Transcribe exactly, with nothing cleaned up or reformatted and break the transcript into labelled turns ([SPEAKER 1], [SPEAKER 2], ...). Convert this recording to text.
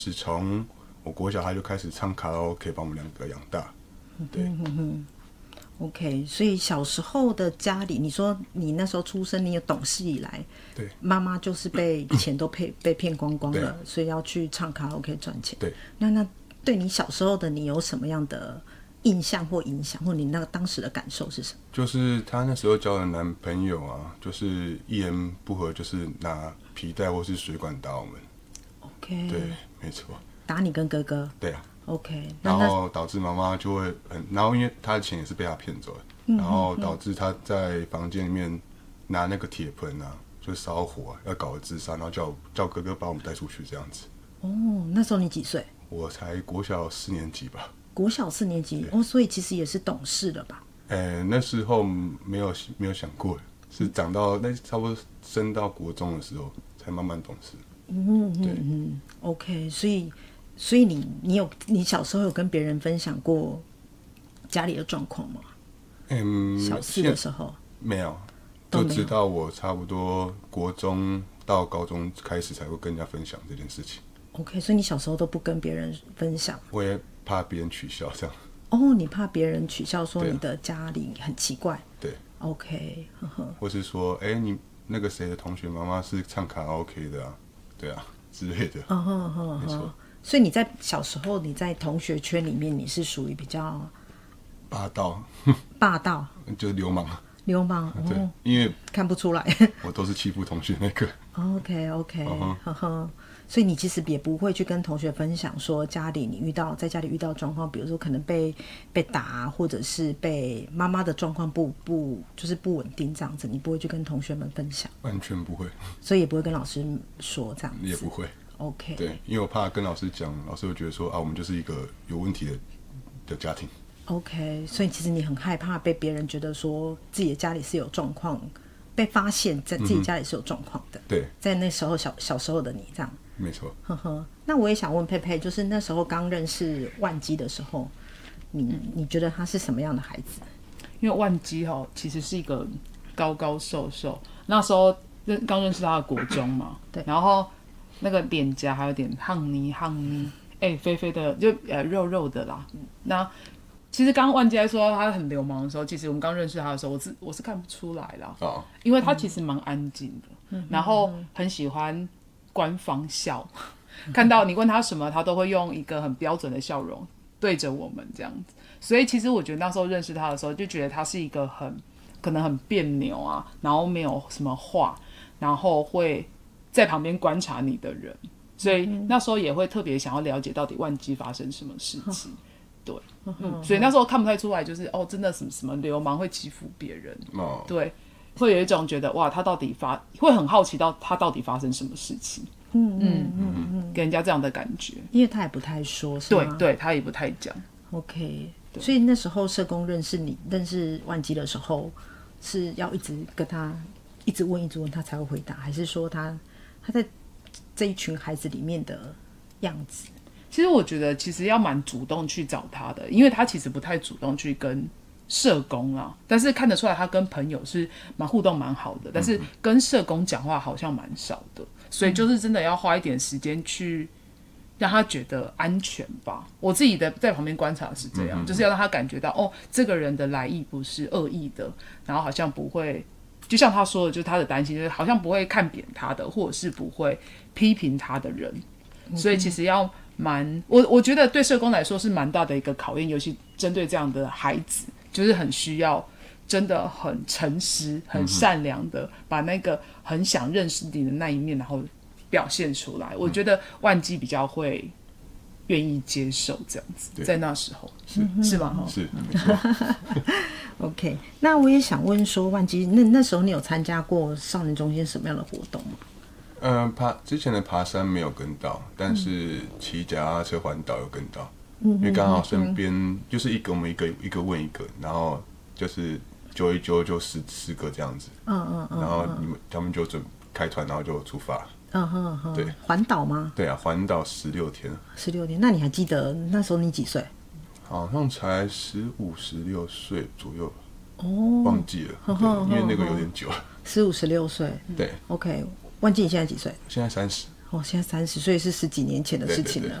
[SPEAKER 1] 是从我国小他就开始唱卡拉 OK， 把我们两个养大。对。嗯哼哼
[SPEAKER 2] OK， 所以小时候的家里，你说你那时候出生，你有懂事以来，
[SPEAKER 1] 对，
[SPEAKER 2] 妈妈就是被钱都被被骗光光了，所以要去唱卡拉 OK 赚钱。
[SPEAKER 1] 对，
[SPEAKER 2] 那那对你小时候的你有什么样的印象或影响，或你那个当时的感受是什么？
[SPEAKER 1] 就是她那时候交的男朋友啊，就是一言不合就是拿皮带或是水管打我们。
[SPEAKER 2] OK，
[SPEAKER 1] 对，没错。
[SPEAKER 2] 打你跟哥哥？
[SPEAKER 1] 对啊。
[SPEAKER 2] OK，
[SPEAKER 1] 然后导致妈妈就会很，然后因为她的钱也是被他骗走了，嗯、然后导致她在房间里面拿那个铁盆啊，就烧火、啊，要搞自杀，然后叫叫哥哥把我们带出去这样子。
[SPEAKER 2] 哦，那时候你几岁？
[SPEAKER 1] 我才国小四年级吧。
[SPEAKER 2] 国小四年级哦，所以其实也是懂事了吧？
[SPEAKER 1] 哎，那时候没有没有想过，是长到那差不多升到国中的时候才慢慢懂事。
[SPEAKER 2] 嗯嗯嗯 ，OK， 所以。所以你你有你小时候有跟别人分享过家里的状况吗？
[SPEAKER 1] 嗯，
[SPEAKER 2] 小四的时候
[SPEAKER 1] 没有，就直到我差不多国中到高中开始才会跟人家分享这件事情。
[SPEAKER 2] OK， 所以你小时候都不跟别人分享？
[SPEAKER 1] 我也怕别人取笑这样。
[SPEAKER 2] 哦，你怕别人取笑说你的家里很奇怪？
[SPEAKER 1] 对。
[SPEAKER 2] OK， 呵呵。
[SPEAKER 1] 或是说，哎、欸，你那个谁的同学妈妈是唱卡拉 OK 的啊？对啊，之类的。
[SPEAKER 2] 嗯哼哼，没错。所以你在小时候，你在同学圈里面，你是属于比较
[SPEAKER 1] 霸道，
[SPEAKER 2] 霸道，
[SPEAKER 1] 就是流氓，
[SPEAKER 2] 流氓。
[SPEAKER 1] 对，
[SPEAKER 2] 哦、
[SPEAKER 1] 因为
[SPEAKER 2] 看不出来，
[SPEAKER 1] 我都是欺负同学那个。
[SPEAKER 2] OK OK， 呵呵。所以你其实也不会去跟同学分享说家里你遇到在家里遇到状况，比如说可能被被打，或者是被妈妈的状况不不就是不稳定这样子，你不会去跟同学们分享，
[SPEAKER 1] 完全不会。
[SPEAKER 2] 所以也不会跟老师说这样子，
[SPEAKER 1] 也不会。
[SPEAKER 2] OK，
[SPEAKER 1] 对，因为我怕跟老师讲，老师会觉得说啊，我们就是一个有问题的的家庭。
[SPEAKER 2] OK， 所以其实你很害怕被别人觉得说自己的家里是有状况，被发现在自己家里是有状况的。
[SPEAKER 1] 嗯、对，
[SPEAKER 2] 在那时候小小时候的你这样。
[SPEAKER 1] 没错。
[SPEAKER 2] 呵呵，那我也想问佩佩，就是那时候刚认识万基的时候，你你觉得他是什么样的孩子？
[SPEAKER 3] 因为万基哈其实是一个高高瘦瘦，那时候刚认识他的国中嘛，对，然后。那个脸颊还有点夯泥夯泥，哎、欸，肥肥的就呃肉肉的啦。那其实刚刚万基在说他很流氓的时候，其实我们刚认识他的时候，我是我是看不出来啦，哦、因为他其实蛮安静的，嗯、然后很喜欢官方笑，嗯、看到你问他什么，他都会用一个很标准的笑容对着我们这样子。所以其实我觉得那时候认识他的时候，就觉得他是一个很可能很别扭啊，然后没有什么话，然后会。在旁边观察你的人，所以那时候也会特别想要了解到底万基发生什么事情，对，嗯，所以那时候看不太出来，就是哦，真的什么什么流氓会欺负别人，哦，对，会有一种觉得哇，他到底发，会很好奇到他到底发生什么事情，嗯嗯嗯嗯，给人家这样的感觉，
[SPEAKER 2] 因为他也不太说，是吗？
[SPEAKER 3] 对对，他也不太讲
[SPEAKER 2] ，OK， 所以那时候社工认识你，认识万基的时候，是要一直跟他一直问一直问他才会回答，还是说他？他在这一群孩子里面的样子，
[SPEAKER 3] 其实我觉得其实要蛮主动去找他的，因为他其实不太主动去跟社工啊，但是看得出来他跟朋友是蛮互动蛮好的，但是跟社工讲话好像蛮少的，所以就是真的要花一点时间去让他觉得安全吧。我自己的在旁边观察是这样，就是要让他感觉到哦，这个人的来意不是恶意的，然后好像不会。就像他说的，就是他的担心，就是好像不会看扁他的，或者是不会批评他的人，嗯、所以其实要蛮我我觉得对社工来说是蛮大的一个考验，尤其针对这样的孩子，就是很需要真的很诚实、很善良的、嗯、把那个很想认识你的那一面，然后表现出来。嗯、我觉得万基比较会愿意接受这样子，在那时候是、嗯、是吗？
[SPEAKER 1] 是，没错。
[SPEAKER 2] OK， 那我也想问说，万基，那那时候你有参加过少年中心什么样的活动吗？
[SPEAKER 1] 呃，爬之前的爬山没有跟到，但是骑脚踏车环岛有跟到，嗯、因为刚好身边就是一个我们一个一个问一个，然后就是揪一揪就十十个这样子，嗯嗯嗯，然后你们他们就准开团，然后就出发，嗯哼哼，对，
[SPEAKER 2] 环岛吗？
[SPEAKER 1] 对啊，环岛十六天，
[SPEAKER 2] 十六天，那你还记得那时候你几岁？
[SPEAKER 1] 好像才十五、十六岁左右，哦，忘记了，呵呵呵，因为那个有点久了。
[SPEAKER 2] 十五、十六岁，
[SPEAKER 1] 对
[SPEAKER 2] ，OK。万基，你现在几岁？
[SPEAKER 1] 现在三十。
[SPEAKER 2] 哦，现在三十岁是十几年前的事情了。